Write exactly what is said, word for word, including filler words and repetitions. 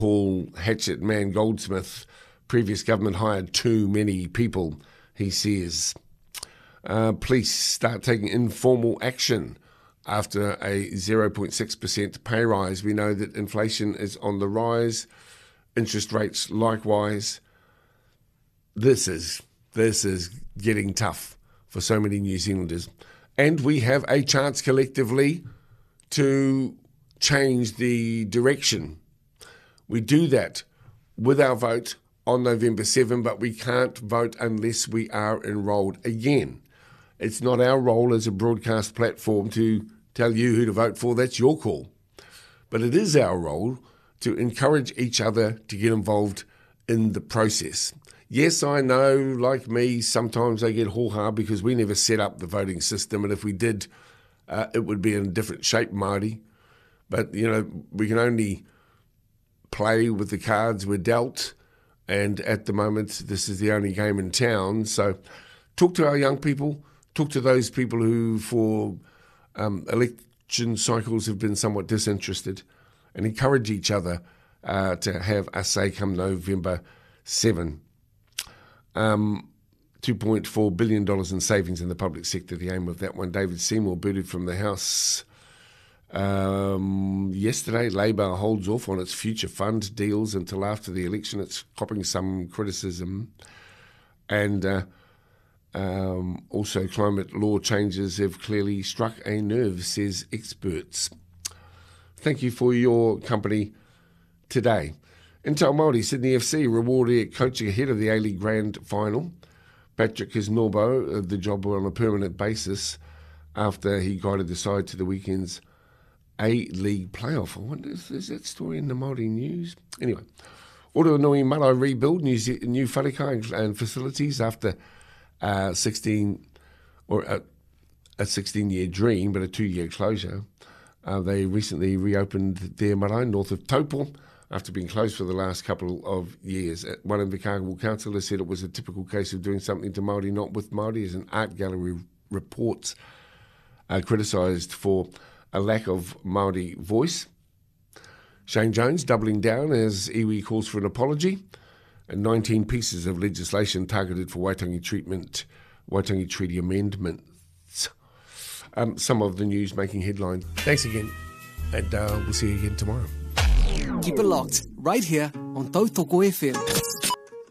Paul Hatchet Man Goldsmith, previous government hired too many people, he says. Uh, police start taking informal action after a zero point six percent pay rise. We know that inflation is on the rise, interest rates likewise. This is, this is getting tough for so many New Zealanders. And we have a chance collectively to change the direction. We do that with our vote on November seventh, but we can't vote unless we are enrolled again. It's not our role as a broadcast platform to tell you who to vote for. That's your call. But it is our role to encourage each other to get involved in the process. Yes, I know, like me, sometimes I get haw-ha because we never set up the voting system, and if we did, uh, it would be in a different shape, Māori. But, you know, we can only play with the cards we're dealt, and at the moment, this is the only game in town. So talk to our young people, talk to those people who, for um, election cycles, have been somewhat disinterested, and encourage each other uh, to have a say come November seventh. Um, two point four billion dollars in savings in the public sector, the aim of that one. David Seymour booted from the House um, yesterday. Labour holds off on its future fund deals until after the election. It's copping some criticism. And uh, um, also climate law changes have clearly struck a nerve, says experts. Thank you for your company today. In Tau Māori, Sydney F C rewarded coaching ahead of the A-League Grand Final. Patrick Kisnorbo, uh, the job on a permanent basis after he guided the side to the weekend's A-League playoff. I wonder, is, is that story in the Māori news? Anyway, Oroonui Marae rebuild new, new wharekai and facilities after uh, sixteen or a, a sixteen-year dream, but a two-year closure. Uh, they recently reopened their marae north of Taupo, after being closed for the last couple of years. One Invercargill councillor said it was a typical case of doing something to Māori, not with Māori, as an art gallery reports uh, criticised for a lack of Māori voice. Shane Jones doubling down as iwi calls for an apology, and nineteen pieces of legislation targeted for Waitangi treatment, Waitangi Treaty amendments. Um, some of the news making headlines. Thanks again, and uh, we'll see you again tomorrow. Keep it locked, right here on Tautoko F M.